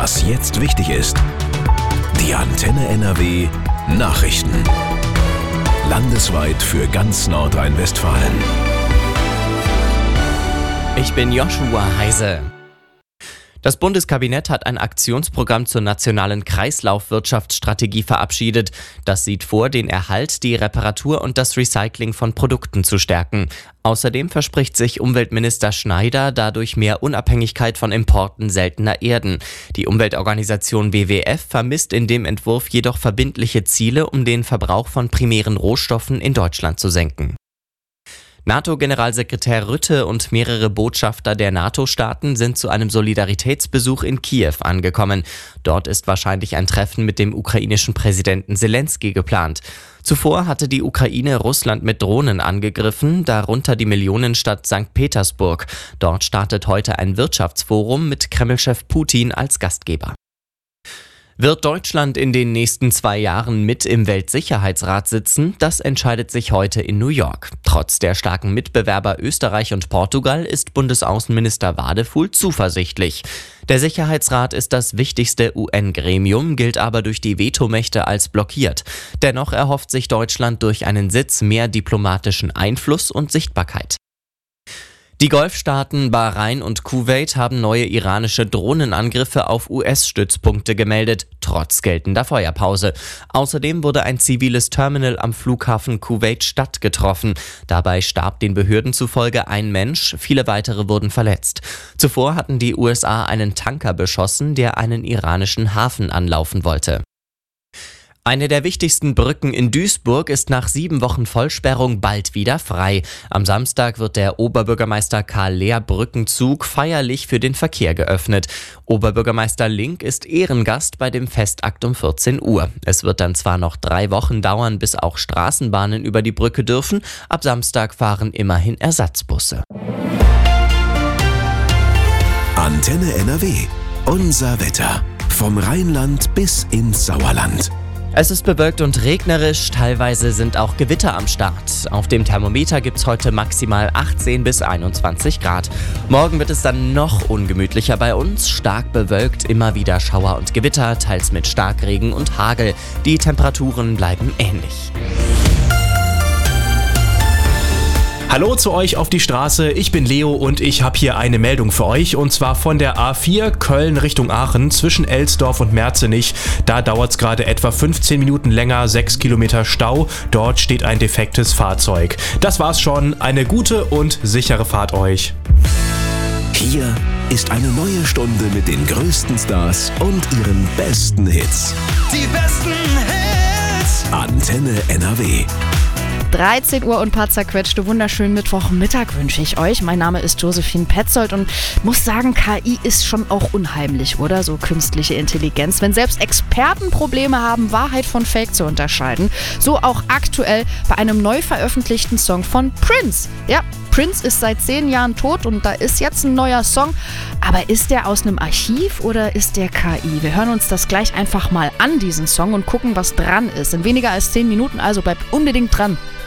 Was jetzt wichtig ist. Die Antenne NRW Nachrichten. Landesweit für ganz Nordrhein-Westfalen. Ich bin Joshua Heise. Das Bundeskabinett hat ein Aktionsprogramm zur nationalen Kreislaufwirtschaftsstrategie verabschiedet. Das sieht vor, den Erhalt, die Reparatur und das Recycling von Produkten zu stärken. Außerdem verspricht sich Umweltminister Schneider dadurch mehr Unabhängigkeit von Importen seltener Erden. Die Umweltorganisation WWF vermisst in dem Entwurf jedoch verbindliche Ziele, um den Verbrauch von primären Rohstoffen in Deutschland zu senken. NATO-Generalsekretär Rutte und mehrere Botschafter der NATO-Staaten sind zu einem Solidaritätsbesuch in Kiew angekommen. Dort ist wahrscheinlich ein Treffen mit dem ukrainischen Präsidenten Zelensky geplant. Zuvor hatte die Ukraine Russland mit Drohnen angegriffen, darunter die Millionenstadt St. Petersburg. Dort startet heute ein Wirtschaftsforum mit Kreml-Chef Putin als Gastgeber. Wird Deutschland in den nächsten 2 Jahren mit im Weltsicherheitsrat sitzen? Das entscheidet sich heute in New York. Trotz der starken Mitbewerber Österreich und Portugal ist Bundesaußenminister Wadefuhl zuversichtlich. Der Sicherheitsrat ist das wichtigste UN-Gremium, gilt aber durch die Vetomächte als blockiert. Dennoch erhofft sich Deutschland durch einen Sitz mehr diplomatischen Einfluss und Sichtbarkeit. Die Golfstaaten Bahrain und Kuwait haben neue iranische Drohnenangriffe auf US-Stützpunkte gemeldet, trotz geltender Feuerpause. Außerdem wurde ein ziviles Terminal am Flughafen Kuwait-Stadt getroffen. Dabei starb den Behörden zufolge ein Mensch, viele weitere wurden verletzt. Zuvor hatten die USA einen Tanker beschossen, der einen iranischen Hafen anlaufen wollte. Eine der wichtigsten Brücken in Duisburg ist nach 7 Wochen Vollsperrung bald wieder frei. Am Samstag wird der Oberbürgermeister Karl Lehr Brückenzug feierlich für den Verkehr geöffnet. Oberbürgermeister Link ist Ehrengast bei dem Festakt um 14 Uhr. Es wird dann zwar noch 3 Wochen dauern, bis auch Straßenbahnen über die Brücke dürfen. Ab Samstag fahren immerhin Ersatzbusse. Antenne NRW. Unser Wetter. Vom Rheinland bis ins Sauerland. Es ist bewölkt und regnerisch, teilweise sind auch Gewitter am Start. Auf dem Thermometer gibt's heute maximal 18 bis 21 Grad. Morgen wird es dann noch ungemütlicher bei uns, stark bewölkt, immer wieder Schauer und Gewitter, teils mit Starkregen und Hagel. Die Temperaturen bleiben ähnlich. Hallo zu euch auf die Straße, ich bin Leo und ich habe hier eine Meldung für euch und zwar von der A4 Köln Richtung Aachen zwischen Elsdorf und Merzenich. Da dauert es gerade etwa 15 Minuten länger, 6 Kilometer Stau, dort steht ein defektes Fahrzeug. Das war's schon, eine gute und sichere Fahrt euch. Hier ist eine neue Stunde mit den größten Stars und ihren besten Hits. Die besten Hits! Antenne NRW. 13 Uhr und paar zerquetschte, wunderschönen Mittwochmittag wünsche ich euch. Mein Name ist Josephine Petzold und muss sagen, KI ist schon auch unheimlich, oder? So künstliche Intelligenz. Wenn selbst Experten Probleme haben, Wahrheit von Fake zu unterscheiden. So auch aktuell bei einem neu veröffentlichten Song von Prince. Ja, Prince ist seit 10 Jahren tot und da ist jetzt ein neuer Song. Aber ist der aus einem Archiv oder ist der KI? Wir hören uns das gleich einfach mal an, diesen Song, und gucken, was dran ist. In weniger als 10 Minuten, also bleibt unbedingt dran.